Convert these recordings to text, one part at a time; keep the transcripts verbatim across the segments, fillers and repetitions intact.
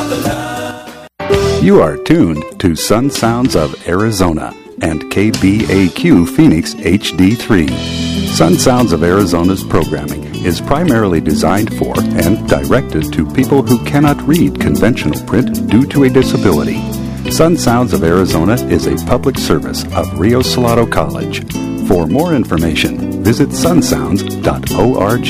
You are tuned to Sun Sounds of Arizona and K B A Q Phoenix H D three. Sun Sounds of Arizona's programming is primarily designed for and directed to people who cannot read conventional print due to a disability. Sun Sounds of Arizona is a public service of Rio Salado College. For more information, visit sun sounds dot org.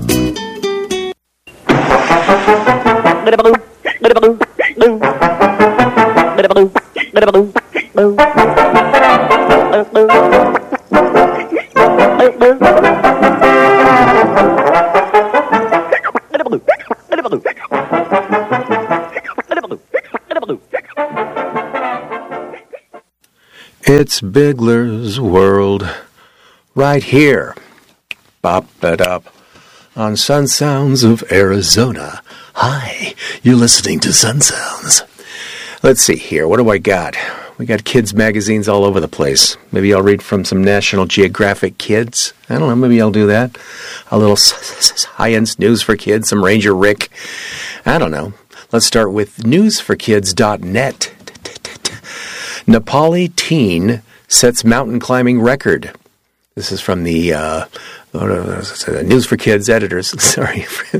It's Bigler's World, right here, bop it up, on Sun Sounds of Arizona. Hi, you're listening to Sun Sounds. Let's see here, what do I got? We got kids' magazines all over the place. Maybe I'll read from some National Geographic Kids. I don't know, maybe I'll do that. A little science news for kids, some Ranger Rick. I don't know. Let's start with news for kids dot net. Nepali teen sets mountain climbing record. This is from the uh, News for Kids editors. Sorry.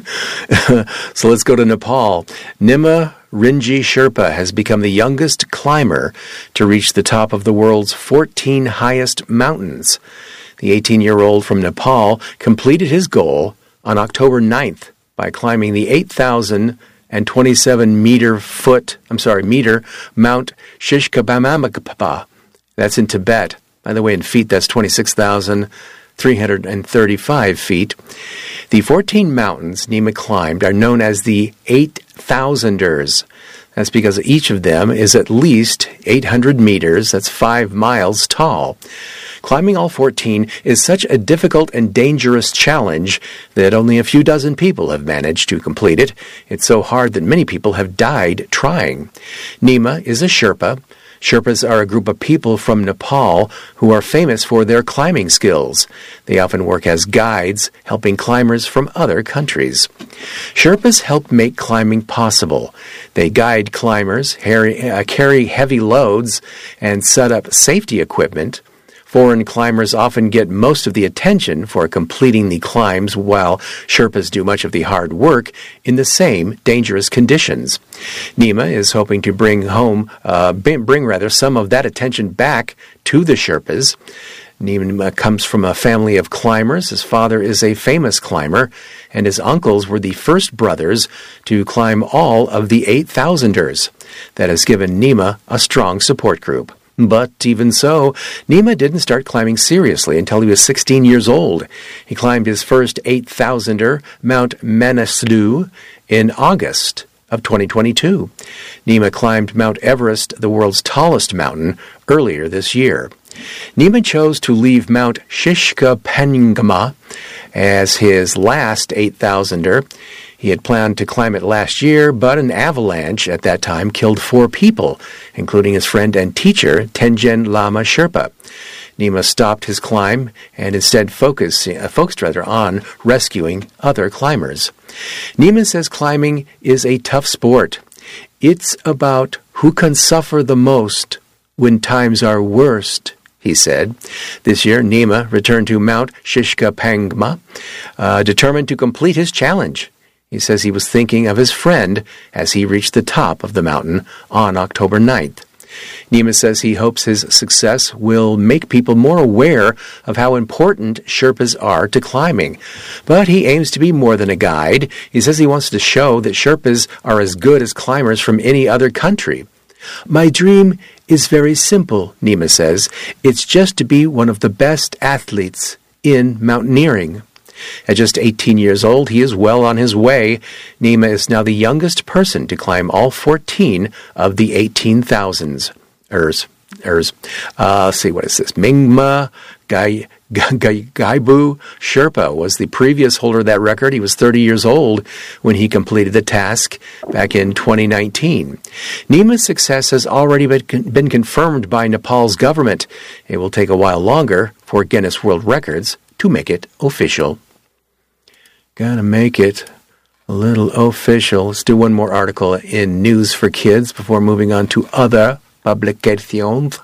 So let's go to Nepal. Nima Rinji Sherpa has become the youngest climber to reach the top of the world's fourteen highest mountains. The eighteen-year-old from Nepal completed his goal on October ninth by climbing the eight thousand twenty-seven meter foot, I'm sorry, meter Mount Shishkabamamagpa. That's in Tibet. By the way, in feet, that's twenty-six thousand three hundred thirty-five feet. The fourteen mountains Nima climbed are known as the eight thousanders. That's because each of them is at least eight hundred meters, that's five miles tall. Climbing all fourteen is such a difficult and dangerous challenge that only a few dozen people have managed to complete it. It's so hard that many people have died trying. Nima is a Sherpa. Sherpas are a group of people from Nepal who are famous for their climbing skills. They often work as guides, helping climbers from other countries. Sherpas help make climbing possible. They guide climbers, carry heavy loads, and set up safety equipment. Foreign climbers often get most of the attention for completing the climbs, while Sherpas do much of the hard work in the same dangerous conditions. Nima is hoping to bring home, uh, bring rather, some of that attention back to the Sherpas. Nima comes from a family of climbers. His father is a famous climber, and his uncles were the first brothers to climb all of the eight thousanders. That has given Nima a strong support group. But even so, Nima didn't start climbing seriously until he was sixteen years old. He climbed his first eight thousander, Mount Manaslu, in August of twenty twenty-two. Nima climbed Mount Everest, the world's tallest mountain, earlier this year. Nima chose to leave Mount Shishkapangma as his last eight thousander. He had planned to climb it last year, but an avalanche at that time killed four people, including his friend and teacher, Tenjen Lama Sherpa. Nima stopped his climb and instead focused, uh, focused rather, on rescuing other climbers. Nima says climbing is a tough sport. It's about who can suffer the most when times are worst, he said. This year, Nima returned to Mount Shishkapangma, uh, determined to complete his challenge. He says he was thinking of his friend as he reached the top of the mountain on October ninth. Nima says he hopes his success will make people more aware of how important Sherpas are to climbing. But he aims to be more than a guide. He says he wants to show that Sherpas are as good as climbers from any other country. My dream is very simple, Nima says. It's just to be one of the best athletes in mountaineering. At just eighteen years old, he is well on his way. Nima is now the youngest person to climb all fourteen of the eighteen thousands. Ers, ers. Uh, let's see, what is this? Mingma Gai, Gai, Gaibu Sherpa was the previous holder of that record. He was thirty years old when he completed the task back in twenty nineteen. Nima's success has already been, been confirmed by Nepal's government. It will take a while longer for Guinness World Records to make it official. Gotta make it A little official. Let's do one more article in News for Kids before moving on to other publications.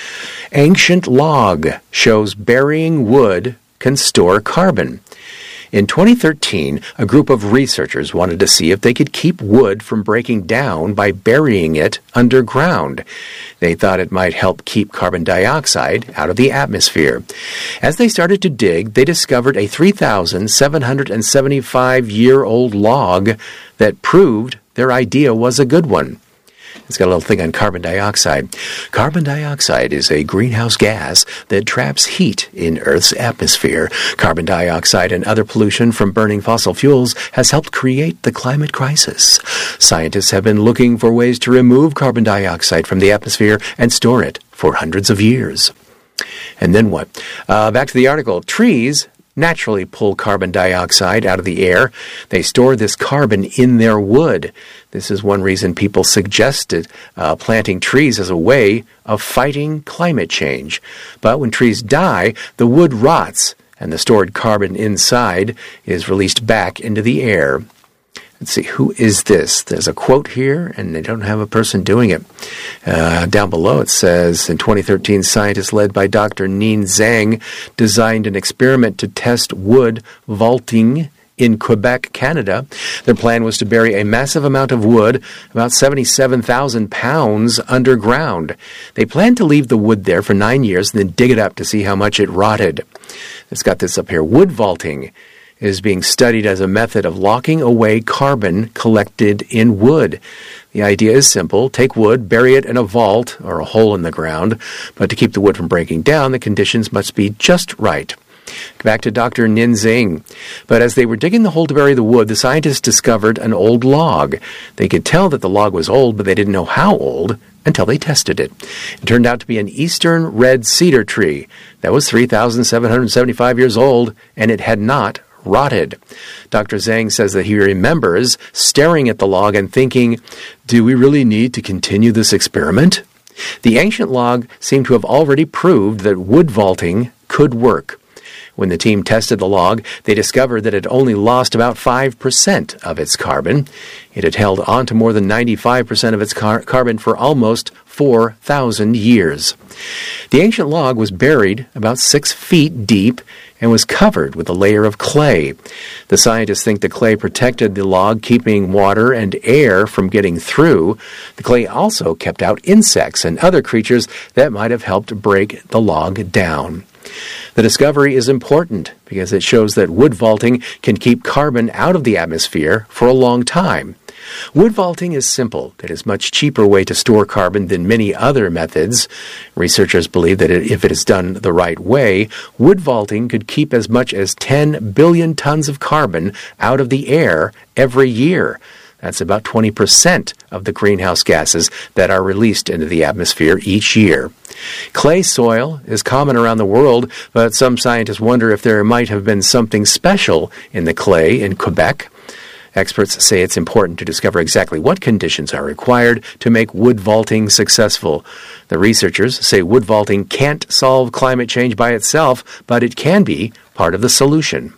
Ancient log shows burying wood can store carbon. In twenty thirteen, a group of researchers wanted to see if they could keep wood from breaking down by burying it underground. They thought it might help keep carbon dioxide out of the atmosphere. As they started to dig, they discovered a three thousand seven hundred seventy-five-year-old log that proved their idea was a good one. It's got a little thing on carbon dioxide. Carbon dioxide is a greenhouse gas that traps heat in Earth's atmosphere. Carbon dioxide and other pollution from burning fossil fuels has helped create the climate crisis. Scientists have been looking for ways to remove carbon dioxide from the atmosphere and store it for hundreds of years. And then what? Uh, back to the article. Trees naturally pull carbon dioxide out of the air. They store this carbon in their wood. This is one reason people suggested uh, planting trees as a way of fighting climate change. But when trees die, the wood rots, and the stored carbon inside is released back into the air. Let's see, who is this? There's a quote here, and they don't have a person doing it. Uh, down below it says, in twenty thirteen, scientists led by Doctor Nien Zhang designed an experiment to test wood vaulting in Quebec, Canada. Their plan was to bury a massive amount of wood, about seventy-seven thousand pounds, underground. They planned to leave the wood there for nine years and then dig it up to see how much it rotted. It's got this up here. Wood vaulting is being studied as a method of locking away carbon collected in wood. The idea is simple. Take wood, bury it in a vault or a hole in the ground, but to keep the wood from breaking down, the conditions must be just right. Back to Doctor Nien Zhang. But as they were digging the hole to bury the wood, the scientists discovered an old log. They could tell that the log was old, but they didn't know how old until they tested it. It turned out to be an eastern red cedar tree that was three thousand seven hundred seventy-five years old, and it had not rotted. Doctor Zhang says that he remembers staring at the log and thinking, do we really need to continue this experiment? The ancient log seemed to have already proved that wood vaulting could work. When the team tested the log, they discovered that it only lost about five percent of its carbon. It had held on to more than ninety-five percent of its car- carbon for almost four thousand years. The ancient log was buried about six feet deep and was covered with a layer of clay. The scientists think the clay protected the log, keeping water and air from getting through. The clay also kept out insects and other creatures that might have helped break the log down. The discovery is important because it shows that wood vaulting can keep carbon out of the atmosphere for a long time. Wood vaulting is simple. It is a much cheaper way to store carbon than many other methods. Researchers believe that if it is done the right way, wood vaulting could keep as much as ten billion tons of carbon out of the air every year. That's about twenty percent of the greenhouse gases that are released into the atmosphere each year. Clay soil is common around the world, but some scientists wonder if there might have been something special in the clay in Quebec. Experts say it's important to discover exactly what conditions are required to make wood vaulting successful. The researchers say wood vaulting can't solve climate change by itself, but it can be part of the solution.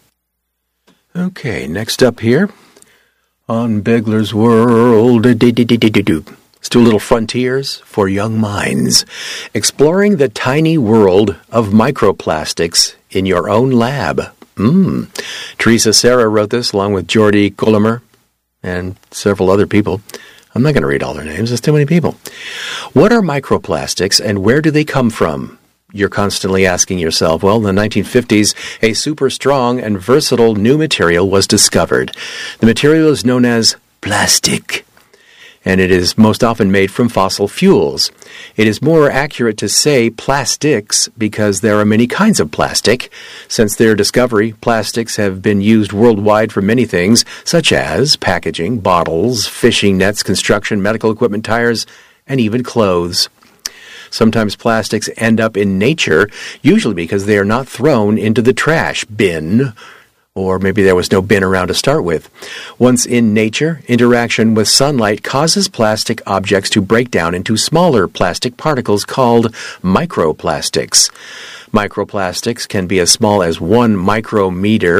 Okay, next up here on Begler's World. Let's do little frontiers for young minds. Exploring the tiny world of microplastics in your own lab. Mm. Teresa Serra wrote this along with Jordi Colomer and several other people. I'm not going to read all their names. There's too many people. What are microplastics and where do they come from? You're constantly asking yourself. Well, in the nineteen fifties, a super strong and versatile new material was discovered. The material is known as plastic, and it is most often made from fossil fuels. It is more accurate to say plastics because there are many kinds of plastic. Since their discovery, plastics have been used worldwide for many things, such as packaging, bottles, fishing nets, construction, medical equipment, tires, and even clothes. Sometimes plastics end up in nature, usually because they are not thrown into the trash bin, or maybe there was no bin around to start with. Once in nature, interaction with sunlight causes plastic objects to break down into smaller plastic particles called microplastics. Microplastics can be as small as one micrometer,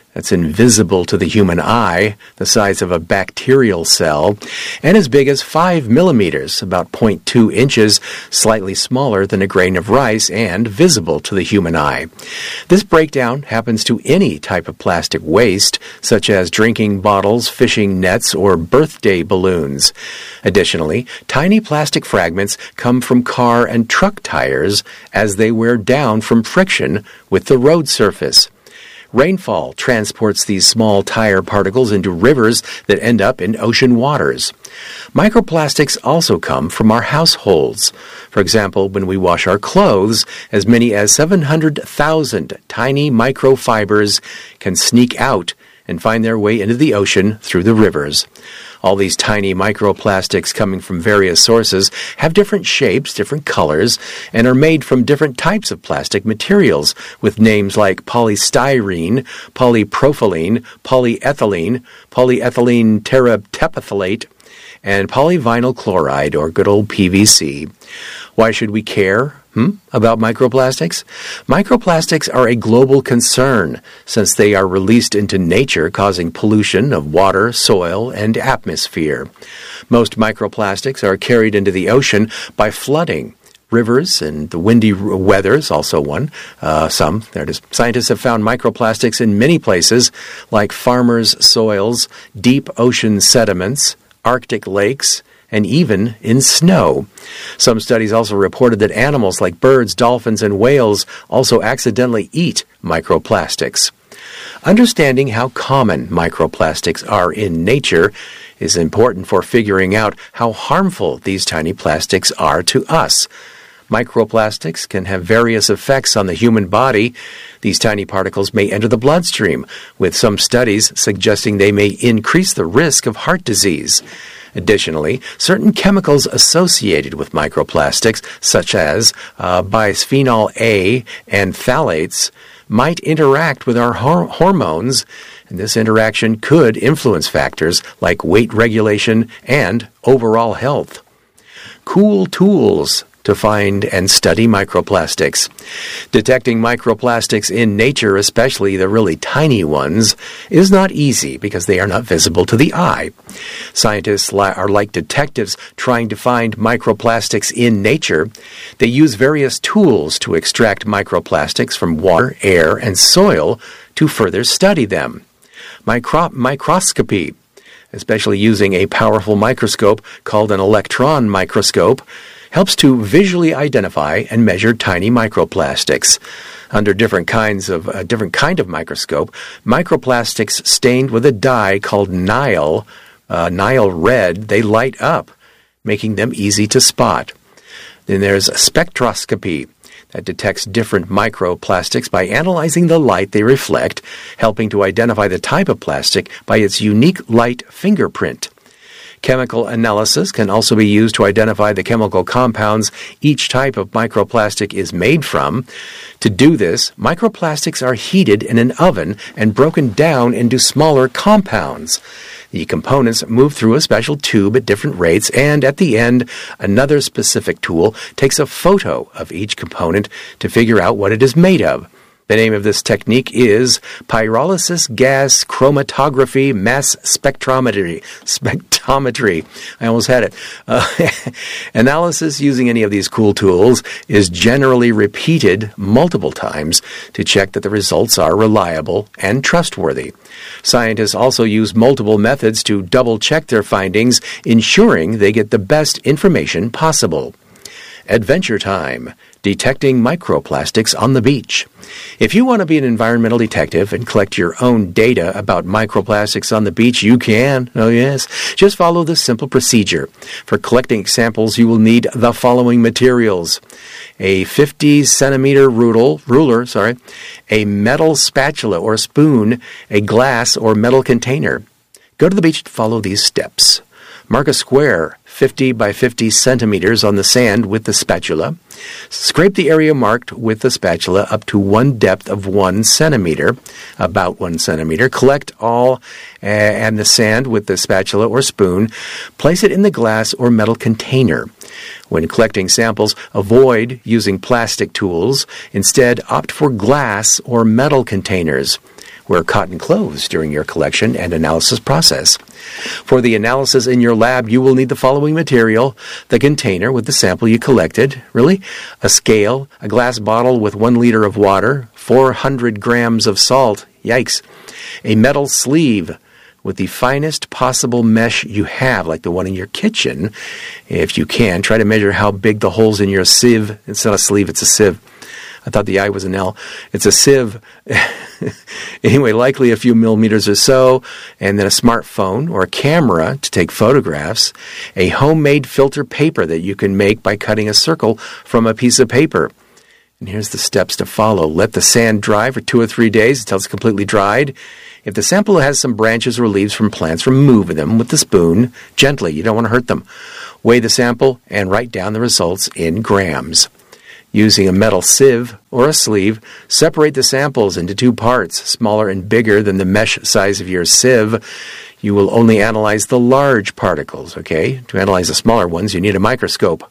that's invisible to the human eye, the size of a bacterial cell, and as big as five millimeters, about zero point two inches, slightly smaller than a grain of rice and visible to the human eye. This breakdown happens to any type of plastic waste, such as drinking bottles, fishing nets, or birthday balloons. Additionally, tiny plastic fragments come from car and truck tires as they wear down from friction with the road surface. Rainfall transports these small tire particles into rivers that end up in ocean waters. Microplastics also come from our households. For example, when we wash our clothes, as many as seven hundred thousand tiny microfibers can sneak out and find their way into the ocean through the rivers. All these tiny microplastics coming from various sources have different shapes, different colors, and are made from different types of plastic materials with names like polystyrene, polypropylene, polyethylene, polyethylene terephthalate, and polyvinyl chloride, or good old P V C. Why should we care? Hmm? About microplastics? Microplastics are a global concern since they are released into nature, causing pollution of water, soil, and atmosphere. Most microplastics are carried into the ocean by flooding. Rivers and the windy weather is also one. Uh, some, there it is. Scientists have found microplastics in many places, like farmers' soils, deep ocean sediments, Arctic lakes, and even in snow. Some studies also reported that animals like birds, dolphins, and whales also accidentally eat microplastics. Understanding how common microplastics are in nature is important for figuring out how harmful these tiny plastics are to us. Microplastics can have various effects on the human body. These tiny particles may enter the bloodstream, with some studies suggesting they may increase the risk of heart disease. Additionally, certain chemicals associated with microplastics, such as uh, bisphenol A and phthalates, might interact with our hor- hormones, and this interaction could influence factors like weight regulation and overall health. Cool tools to find and study microplastics. Detecting microplastics in nature, especially the really tiny ones, is not easy because they are not visible to the eye. Scientists li- are like detectives trying to find microplastics in nature. They use various tools to extract microplastics from water, air, and soil to further study them. Micro- microscopy, especially using a powerful microscope called an electron microscope, helps to visually identify and measure tiny microplastics. Under different kinds of a uh, different kind of microscope, microplastics stained with a dye called Nile, uh, Nile red, they light up, making them easy to spot. Then there's spectroscopy that detects different microplastics by analyzing the light they reflect, helping to identify the type of plastic by its unique light fingerprint. Chemical analysis can also be used to identify the chemical compounds each type of microplastic is made from. To do this, microplastics are heated in an oven and broken down into smaller compounds. The components move through a special tube at different rates, and at the end, another specific tool takes a photo of each component to figure out what it is made of. The name of this technique is pyrolysis gas chromatography mass spectrometry. Spectrometry. I almost had it. Uh, analysis using any of these cool tools is generally repeated multiple times to check that the results are reliable and trustworthy. Scientists also use multiple methods to double-check their findings, ensuring they get the best information possible. Adventure time. Detecting microplastics on the beach. If you want to be an environmental detective and collect your own data about microplastics on the beach, you can. Oh, yes. Just follow this simple procedure. For collecting samples, you will need the following materials. A fifty centimeter ruler, ruler, sorry, a metal spatula or spoon, a glass or metal container. Go to the beach to follow these steps. Mark a square fifty by fifty centimeters on the sand with the spatula. Scrape the area marked with the spatula up to one depth of one centimeter, about one centimeter. Collect all uh, and the sand with the spatula or spoon. Place it in the glass or metal container. When collecting samples, avoid using plastic tools. Instead, opt for glass or metal containers. wear cotton clothes during your collection and analysis process. For the analysis in your lab, you will need the following material: the container with the sample you collected, really, a scale, a glass bottle with one liter of water, four hundred grams of salt, yikes, a metal sleeve with the finest possible mesh you have, like the one in your kitchen. If you can, try to measure how big the holes in your sieve. It's not a sleeve, it's a sieve. I thought the I was an L. It's a sieve. Anyway, likely a few millimeters or so, and then a smartphone or a camera to take photographs, a homemade filter paper that you can make by cutting a circle from a piece of paper. And here's the steps to follow. Let the sand dry for two or three days until it's completely dried. If the sample has some branches or leaves from plants, remove them with the spoon gently. You don't want to hurt them. Weigh the sample and write down the results in grams. Using a metal sieve or a sleeve, separate the samples into two parts, smaller and bigger than the mesh size of your sieve. You will only analyze the large particles, okay? To analyze the smaller ones, you need a microscope.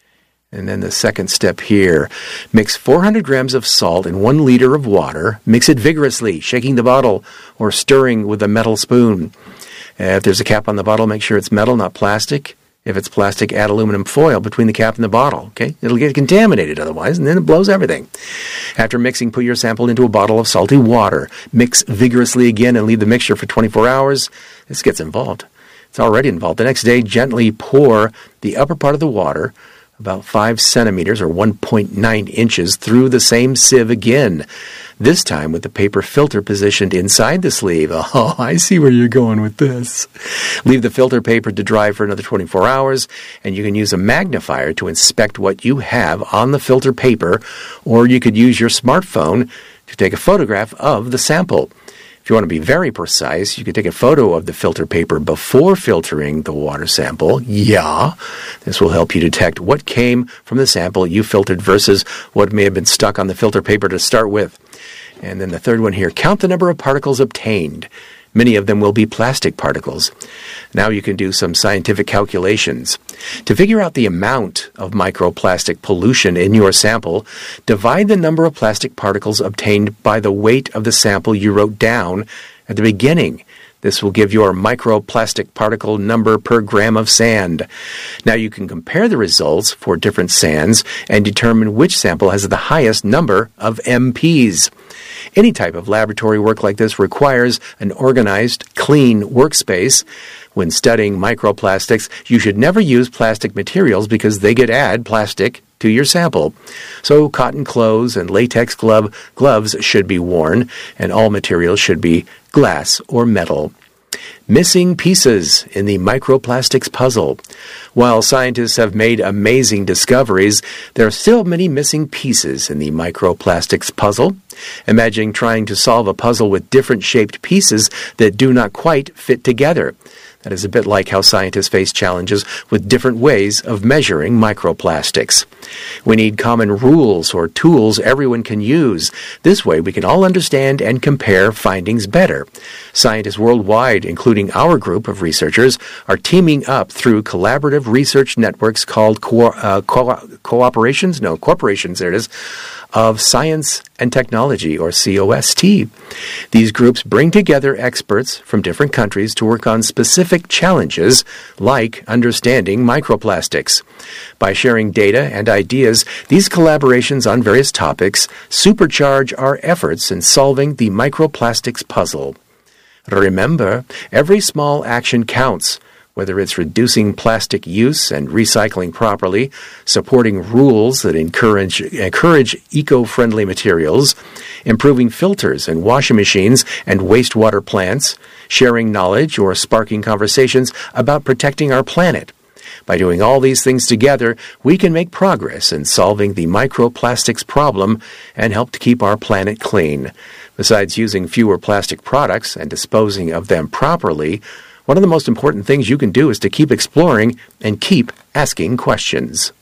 And then the second step here, mix four hundred grams of salt in one liter of water. Mix it vigorously, shaking the bottle or stirring with a metal spoon. Uh, if there's a cap on the bottle, make sure it's metal, not plastic. If it's plastic, add aluminum foil between the cap and the bottle, okay? It'll get contaminated otherwise, and then it blows everything. After mixing, put your sample into a bottle of salty water. Mix vigorously again and leave the mixture for twenty-four hours. This gets involved. It's already involved. The next day, gently pour the upper part of the water, about five centimeters or one point nine inches, through the same sieve again, this time with the paper filter positioned inside the sleeve. Oh, I see where you're going with this. Leave the filter paper to dry for another twenty-four hours, and you can use a magnifier to inspect what you have on the filter paper, or you could use your smartphone to take a photograph of the sample. If you want to be very precise, you could take a photo of the filter paper before filtering the water sample. Yeah, this will help you detect what came from the sample you filtered versus what may have been stuck on the filter paper to start with. And then the third one here, count the number of particles obtained. Many of them will be plastic particles. Now you can do some scientific calculations. To figure out the amount of microplastic pollution in your sample, divide the number of plastic particles obtained by the weight of the sample you wrote down at the beginning. This will give your microplastic particle number per gram of sand. Now you can compare the results for different sands and determine which sample has the highest number of M Ps. Any type of laboratory work like this requires an organized, clean workspace. When studying microplastics, you should never use plastic materials because they could add plastic to your sample. So cotton clothes and latex glove, gloves should be worn, and all materials should be glass or metal. Missing pieces in the microplastics puzzle. While scientists have made amazing discoveries, there are still many missing pieces in the microplastics puzzle. Imagine trying to solve a puzzle with different shaped pieces that do not quite fit together. That is a bit like how scientists face challenges with different ways of measuring microplastics. We need common rules or tools everyone can use. This way we can all understand and compare findings better. Scientists worldwide, including our group of researchers, are teaming up through collaborative research networks called co- uh, co- cooperations, no, corporations, there it is, of Science and Technology, or C O S T. These groups bring together experts from different countries to work on specific challenges like understanding microplastics. By sharing data and ideas, these collaborations on various topics supercharge our efforts in solving the microplastics puzzle. Remember, every small action counts. Whether it's reducing plastic use and recycling properly, supporting rules that encourage, encourage eco-friendly materials, improving filters and washing machines and wastewater plants, sharing knowledge or sparking conversations about protecting our planet. By doing all these things together, we can make progress in solving the microplastics problem and help to keep our planet clean. Besides using fewer plastic products and disposing of them properly, one of the most important things you can do is to keep exploring and keep asking questions.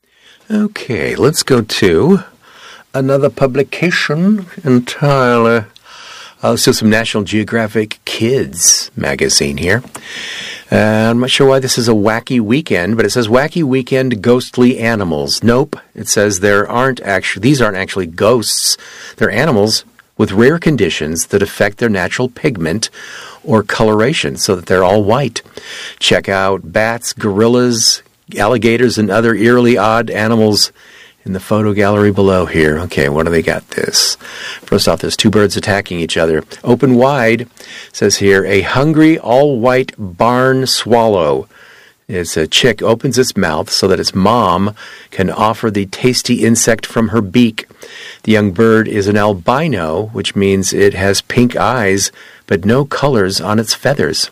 Okay, let's go to another publication entirely. Uh, let's do some National Geographic Kids magazine here. Uh, I'm not sure why this is a wacky weekend, but it says Wacky Weekend Ghostly Animals. Nope, it says there aren't actually, these aren't actually ghosts. They're animals with rare conditions that affect their natural pigment or coloration so that they're all white. Check out bats, gorillas, alligators, and other eerily odd animals in the photo gallery below here. Okay, what do they got this? First off, there's two birds attacking each other. Open wide, says here, a hungry, all-white barn swallow. It's a chick opens its mouth so that its mom can offer the tasty insect from her beak. The young bird is an albino, which means it has pink eyes, but no colors on its feathers.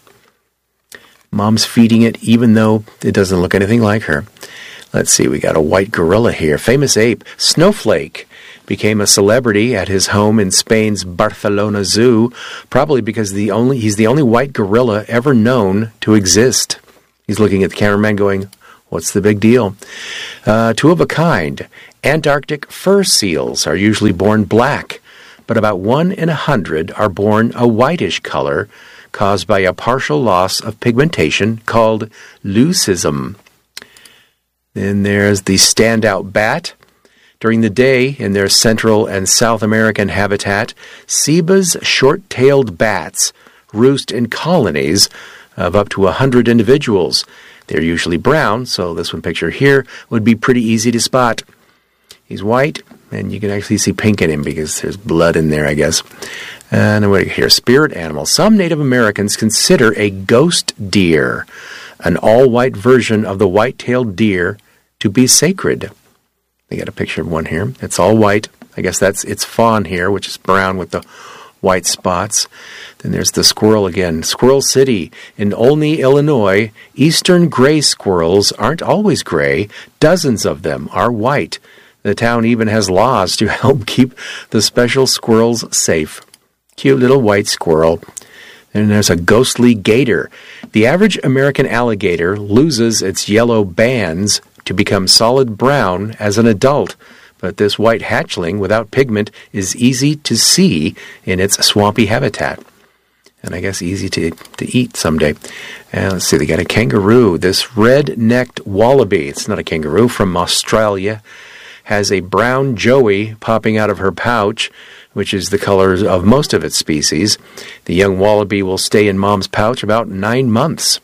Mom's feeding it even though it doesn't look anything like her. Let's see, we got a white gorilla here. Famous ape, Snowflake, became a celebrity at his home in Spain's Barcelona Zoo, probably because the only he's the only white gorilla ever known to exist. He's looking at the cameraman going, what's the big deal? Uh, two of a kind. Antarctic fur seals are usually born black, but about one in a hundred are born a whitish color caused by a partial loss of pigmentation called leucism. Then there's the standout bat. During the day, in their Central and South American habitat, Ceba's short-tailed bats roost in colonies of up to a hundred individuals. They're usually brown, so this one picture here would be pretty easy to spot. He's white, and you can actually see pink in him because there's blood in there, I guess. And what here? Spirit animal. Some Native Americans consider a ghost deer, an all-white version of the white-tailed deer, to be sacred. They got a picture of one here. It's all white. I guess that's its fawn here, which is brown with the white spots. Then there's the squirrel again. Squirrel City in Olney, Illinois. Eastern gray squirrels aren't always gray. Dozens of them are white. The town even has laws to help keep the special squirrels safe. Cute little white squirrel. And there's a ghostly gator. The average American alligator loses its yellow bands to become solid brown as an adult, but this white hatchling without pigment is easy to see in its swampy habitat. And I guess easy to, to eat someday. And let's see, they got a kangaroo. This red-necked wallaby, it's not a kangaroo, from Australia, has a brown joey popping out of her pouch, which is the color of most of its species. The young wallaby will stay in mom's pouch about nine months.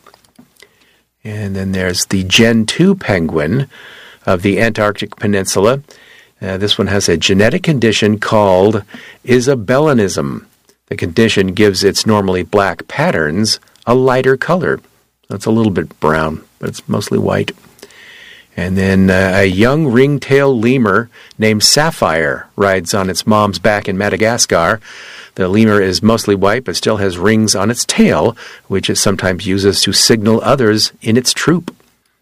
And then there's the Gen two penguin of the Antarctic Peninsula. Uh, this one has a genetic condition called Isabellanism. The condition gives its normally black patterns a lighter color. So it's a little bit brown, but it's mostly white. And then uh, a young ring-tailed lemur named Sapphire rides on its mom's back in Madagascar. The lemur is mostly white, but still has rings on its tail, which it sometimes uses to signal others in its troop.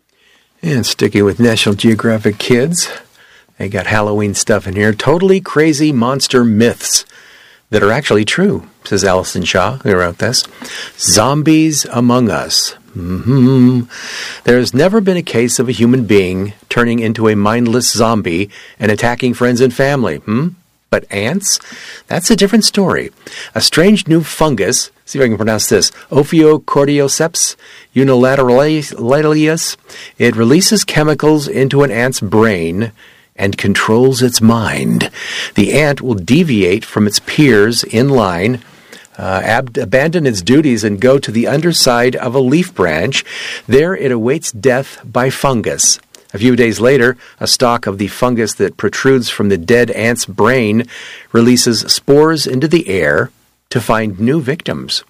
And sticking with National Geographic Kids, they got Halloween stuff in here. Totally crazy monster myths that are actually true, says Alison Shaw, who wrote this. Zombies among us. Mm-hmm. There's never been a case of a human being turning into a mindless zombie and attacking friends and family. Hmm? But ants? That's a different story. A strange new fungus, see if I can pronounce this, Ophiocordyceps unilateralis. It releases chemicals into an ant's brain and controls its mind. The ant will deviate from its peers in line, Uh, ab- abandon its duties and go to the underside of a leaf branch. There it awaits death by fungus. A few days later, a stalk of the fungus that protrudes from the dead ant's brain releases spores into the air to find new victims.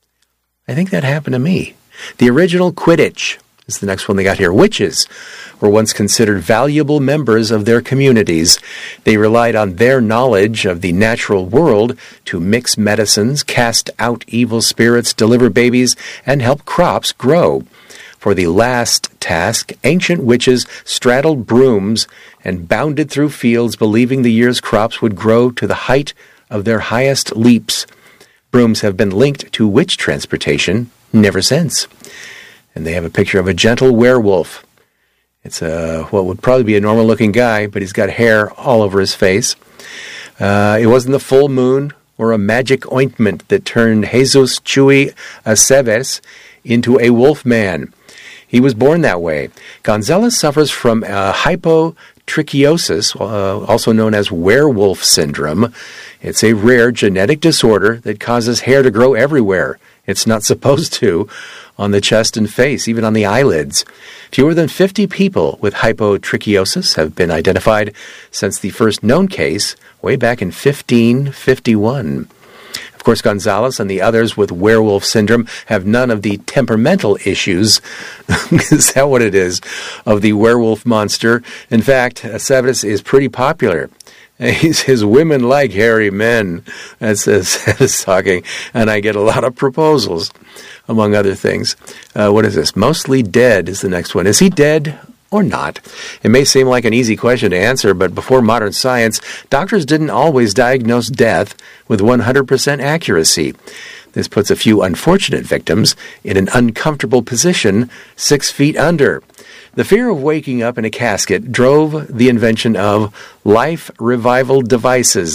I think that happened to me. The original Quidditch is the next one they got here. Witches were once considered valuable members of their communities. They relied on their knowledge of the natural world to mix medicines, cast out evil spirits, deliver babies, and help crops grow. For the last task, ancient witches straddled brooms and bounded through fields, believing the year's crops would grow to the height of their highest leaps. Brooms have been linked to witch transportation never since. And they have a picture of a gentle werewolf. It's a, what would probably be a normal-looking guy, but he's got hair all over his face. Uh, it wasn't the full moon or a magic ointment that turned Jesus Chuy Aceves into a wolf man. He was born that way. Gonzalez suffers from a hypotrichosis hypotrichiosis, uh, also known as werewolf syndrome. It's a rare genetic disorder that causes hair to grow everywhere. It's not supposed to, on the chest and face, even on the eyelids. Fewer than fifty people with hypotrichiosis have been identified since the first known case way back in fifteen fifty-one. Of course, Gonzalez and the others with werewolf syndrome have none of the temperamental issues, is that what it is, of the werewolf monster. In fact, Aceves is pretty popular. He says, women like hairy men, that's Aceves talking, and I get a lot of proposals, among other things. Uh, what is this? Mostly dead is the next one. Is he dead or not? It may seem like an easy question to answer, but before modern science, doctors didn't always diagnose death with one hundred percent accuracy. This puts a few unfortunate victims in an uncomfortable position six feet under. The fear of waking up in a casket drove the invention of life revival devices.